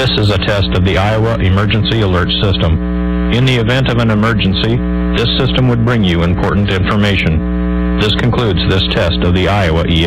This is a test of the Iowa Emergency Alert System. In the event of an emergency, this system would bring you important information. This concludes this test of the Iowa EA.